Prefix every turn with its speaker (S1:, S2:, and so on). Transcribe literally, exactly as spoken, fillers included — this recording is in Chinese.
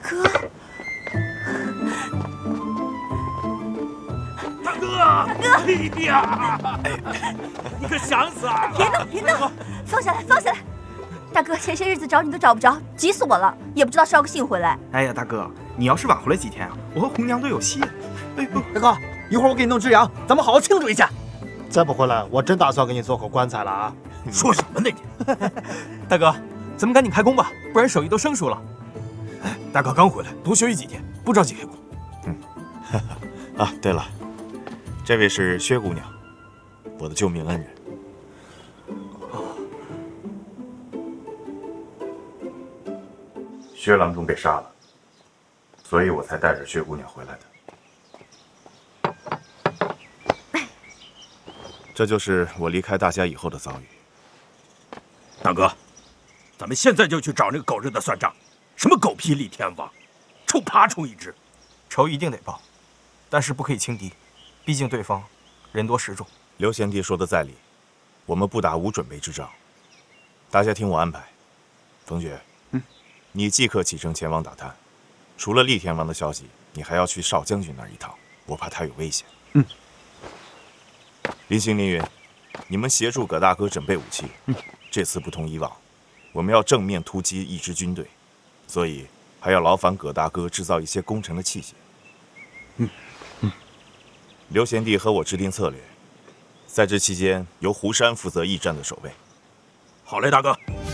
S1: 哥，
S2: 大哥，大哥！哎呀，你可想死啊！
S1: 别动，别动，放下来，放下来。大哥，前些日子找你都找不着，急死我了，也不知道捎个信回来。
S3: 哎呀，大哥，你要是晚回来几天啊，我和红娘都有戏了。哎呦，
S4: 大哥，一会儿我给你弄只羊，咱们好好庆祝一下。
S5: 再不回来，我真打算给你做口棺材了啊！
S2: 说什么呢你？
S4: 大哥，咱们赶紧开工吧，不然手艺都生疏了。
S2: 哎，大哥刚回来，多休息几天，不着急开工。
S6: 嗯，啊，对了，这位是薛姑娘，我的救命恩人。薛郎中被杀了，所以我才带着薛姑娘回来的。这就是我离开大家以后的遭遇。
S2: 大哥，咱们现在就去找那个狗日的算账！什么狗屁立天王，臭爬虫一只！
S3: 仇一定得报，但是不可以轻敌，毕竟对方人多势众。
S6: 刘贤弟说的在理，我们不打无准备之仗。大家听我安排。冯爵，嗯，你即刻启程前往打探。除了厉天王的消息，你还要去少将军那儿一趟，我怕他有危险。
S5: 嗯。
S6: 林星、林云，你们协助葛大哥准备武器。嗯，这次不同以往，我们要正面突击一支军队，所以还要劳烦葛大哥制造一些攻城的器械。
S5: 嗯嗯。
S6: 刘贤弟和我制定策略，在这期间由胡山负责驿站的守卫。
S2: 好嘞，大哥。